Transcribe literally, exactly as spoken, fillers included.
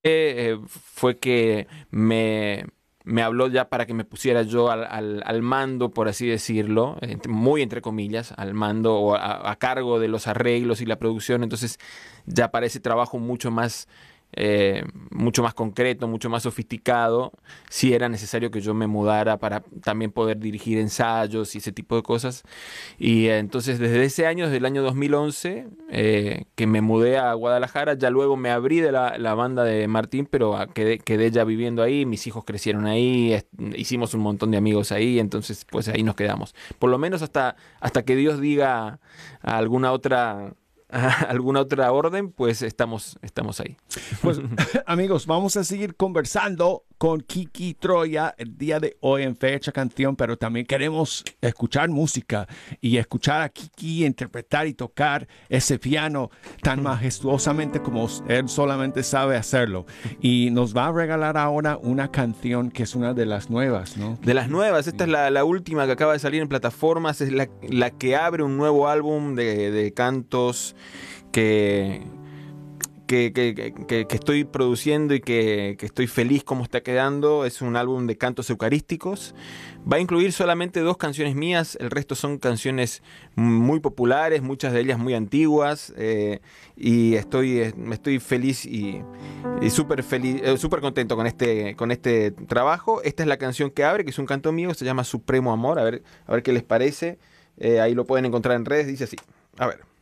eh, fue que me, me habló ya para que me pusiera yo al, al- al mando, por así decirlo, ent- muy entre comillas, al mando o a, a cargo de los arreglos y la producción. Entonces ya para ese trabajo mucho más, eh, mucho más concreto, mucho más sofisticado, sí era necesario que yo me mudara para también poder dirigir ensayos y ese tipo de cosas. Y eh, entonces desde ese año, desde el año dos mil once, eh, que me mudé a Guadalajara, ya luego me abrí de la, la banda de Martín, pero ah, quedé, quedé ya viviendo ahí, mis hijos crecieron ahí, est- hicimos un montón de amigos ahí, entonces pues ahí nos quedamos. Por lo menos hasta, hasta que Dios diga alguna otra, alguna otra orden, pues estamos, estamos ahí. Pues amigos, vamos a seguir conversando con Kiki Troya el día de hoy en Fecha Canción, pero también queremos escuchar música y escuchar a Kiki interpretar y tocar ese piano tan majestuosamente como él solamente sabe hacerlo. Y nos va a regalar ahora una canción que es una de las nuevas, ¿no, De las Kiki? nuevas, esta es Sí. la, la última que acaba de salir en plataformas, es la, la que abre un nuevo álbum de, de cantos que, que, que- que- que estoy produciendo y que, que estoy feliz como está quedando. Es un álbum de cantos eucarísticos. Va a incluir solamente dos canciones mías, el resto son canciones muy populares, muchas de ellas muy antiguas, eh, y estoy, eh, estoy feliz y, y súper feliz, eh, súper contento con este, con este trabajo. Esta es la canción que abre, que es un canto mío, se llama Supremo Amor. A ver, a ver qué les parece. Eh, ahí lo pueden encontrar en redes, dice así. A ver.